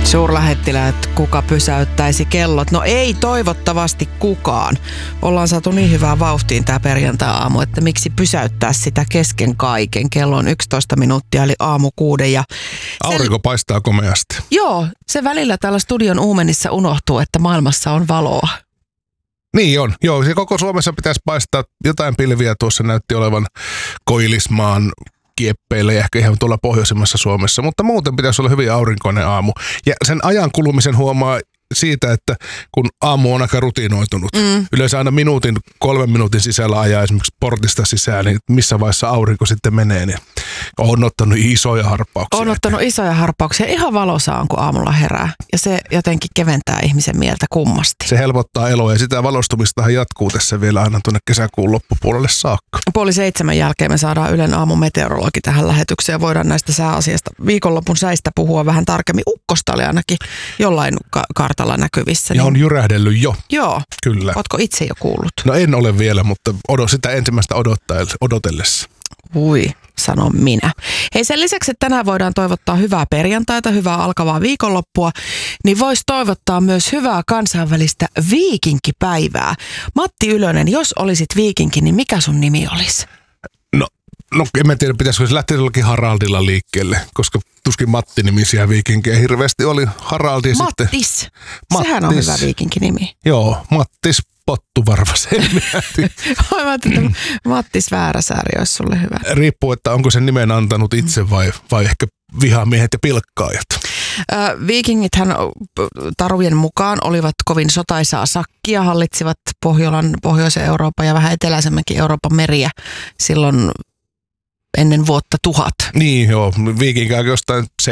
Suurlähettiläät, kuka pysäyttäisi kellot? No ei toivottavasti kukaan. Ollaan saatu niin hyvää vauhtiin tää perjantai-aamu, että miksi pysäyttää sitä kesken kaiken. Kello on 11 minuuttia eli aamu 6. Ja aurinko paistaa komeasti. Joo, se välillä täällä studion uumenissa unohtuu, että maailmassa on valoa. Niin on. Joo, se koko Suomessa pitäisi paistaa. Jotain pilviä tuossa näytti olevan Koillismaan kieppeillä ja ehkä ihan tuolla pohjoisemmassa Suomessa, mutta muuten pitäisi olla hyvin aurinkoinen aamu. Ja sen ajan kulumisen huomaa siitä, että kun aamu on aika rutinoitunut, yleensä aina 3 minuutin sisällä ajaa esimerkiksi portista sisään, niin missä vaiheessa aurinko sitten menee, niin on ottanut isoja harppauksia. On ottanut isoja harppauksia. Ihan valosaa on, kun aamulla herää. Ja se jotenkin keventää ihmisen mieltä kummasti. Se helpottaa eloa ja sitä valostumistahan jatkuu tässä vielä aina tuonne kesäkuun loppupuolelle saakka. 6:30 jälkeen me saadaan Ylen aamumeteorologi tähän lähetykseen ja voidaan näistä sääasiasta viikonlopun säistä puhua vähän tarkemmin. Ukkosta oli ainakin jollain kartalla näkyvissä. Ja on jyrähdellyt jo. Joo. Kyllä. Ootko itse jo kuullut? No en ole vielä, mutta sitä ensimmäistä odotellessa. Ui, sanon minä. Hei, sen lisäksi, että tänään voidaan toivottaa hyvää perjantaita, hyvää alkavaa viikonloppua, niin voisi toivottaa myös hyvää kansainvälistä viikinkipäivää. Matti Ylönen, jos olisit viikinki, niin mikä sun nimi olisi? No en tiedä, pitäisikö se lähteä jollakin Haraldilla liikkeelle, koska tuskin Matti-nimisiä viikinkejä hirveästi oli. Haraldi Mattis. Sehän on hyvä viikinkinimi. Joo, Mattis Pottuvarvasen. Mä ajattelin, että Mattis Vääräsääri olisi sulle hyvä. Riippuu, että onko sen nimen antanut itse vai ehkä vihamiehet ja pilkkaajat. Viikingithän tarujen mukaan olivat kovin sotaisaa sakkia, hallitsivat Pohjolan, pohjoisen Euroopan ja vähän eteläisemmänkin Euroopan meriä silloin ennen vuotta 1000. Niin joo, viikinkään jostain 700-800-1000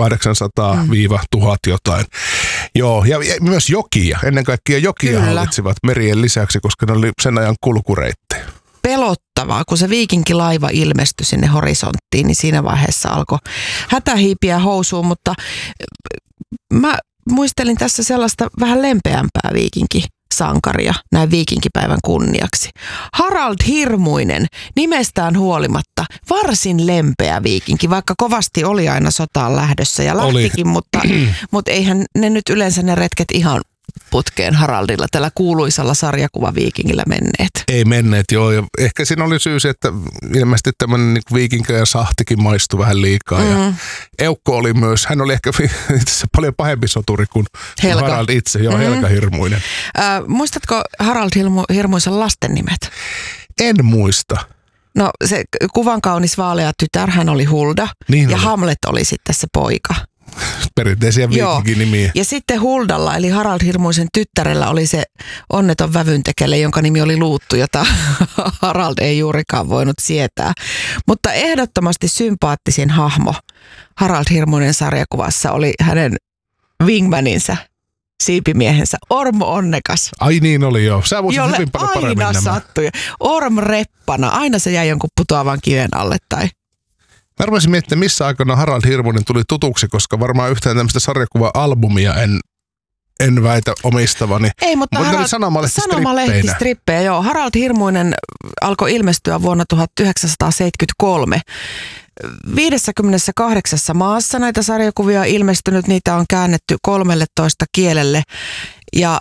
jotain. Joo, ja myös jokia, ennen kaikkea jokia hallitsivat merien lisäksi, koska ne oli sen ajan kulkureittejä. Pelottavaa, kun se viikinkilaiva ilmestyi sinne horisonttiin, niin siinä vaiheessa alkoi hätähiipiä housuun, mutta mä muistelin tässä sellaista vähän lempeämpää viikinkisankaria näin viikinkipäivän kunniaksi. Harald Hirmuinen, nimestään huolimatta, varsin lempeä viikinki, vaikka kovasti oli aina sotaan lähdössä ja lähtikin, mutta eihän ne nyt yleensä ne retket ihan putkeen Haraldilla, tällä kuuluisalla sarjakuvaviikingillä menneet. Ei menneet, joo. Ja ehkä siinä oli syy se, että ilmeisesti tämmöinen niin viikinkä ja sahtikin maistui vähän liikaa. Ja Eukko oli myös, hän oli ehkä itse paljon pahempi soturi kuin Harald itse. Joo, Helga Hirmuinen. Muistatko Harald Hirmuisen lasten nimet? En muista. No se kuvan kaunis vaalea tytär, hän oli Hulda niin ja oli. Hamlet oli sitten se poika. Perinteisiä viikinkinimiä. Ja sitten Huldalla, eli Harald Hirmuisen tyttärellä oli se onneton vävyntekele, jonka nimi oli Luuttu, jota Harald ei juurikaan voinut sietää. Mutta ehdottomasti sympaattisin hahmo Harald Hirmuinen sarjakuvassa oli hänen wingmaninsa, siipimiehensä, Ormo Onnekas. Ai niin oli joo. Sä muistat hyvin paljon paremmin nämä. Aina sattui. Orm Reppana. Aina se jäi jonkun putoavan kiven alle tai... Mä arvaisin miettiä, missä aikana Harald Hirmuinen tuli tutuksi, koska varmaan yhtään tämmöistä sarjakuva-albumia en väitä omistavani. Ei, mutta sanomalehtistrippejä, joo. Harald Hirmuinen alkoi ilmestyä vuonna 1973. 58 maassa näitä sarjakuvia on ilmestynyt, niitä on käännetty 13 kielelle ja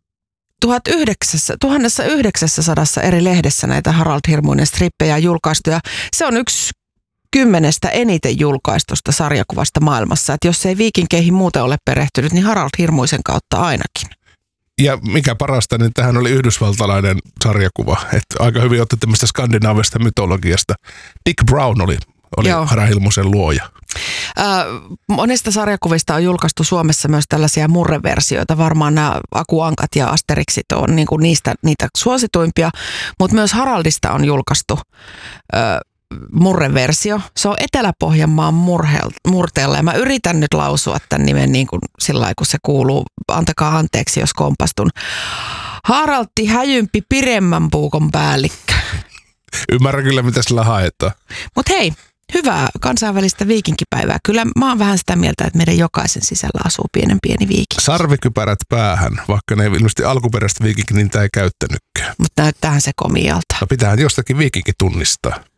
1900 eri lehdessä näitä Harald Hirmuinen strippejä on julkaistu ja se on yksi 10 eniten julkaistusta sarjakuvasta maailmassa. Että jos ei viikinkeihin muuten ole perehtynyt, niin Harald Hirmuisen kautta ainakin. Ja mikä parasta, niin tähän oli yhdysvaltalainen sarjakuva. Että aika hyvin otti tämmöistä skandinaavista mytologiasta. Dick Brown oli Harald Hirmuisen luoja. Monesta sarjakuvista on julkaistu Suomessa myös tällaisia murreversioita. Varmaan nämä Aku Ankat ja Asterixit on niin kuin niitä suosituimpia. Mutta myös Haraldista on julkaistu murreversio. Se on Etelä-Pohjanmaan murteella ja mä yritän nyt lausua tämän nimen niin kuin sillä lailla, kun se kuuluu. Antakaa anteeksi, jos kompastun. Haraltti häjympi piremmän puukon päällikkö. Ymmärrän kyllä, mitä sillä haetaan. Mut hei, hyvää kansainvälistä viikinkipäivää. Kyllä mä oon vähän sitä mieltä, että meidän jokaisen sisällä asuu pieni viikinki. Sarvikypärät päähän, vaikka ne ilmeisesti alkuperäistä viikinki, niin tämä ei käyttänytkään. Mutta näyttäähän se komialta. No pitäähän jostakin viikinki tunnistaa.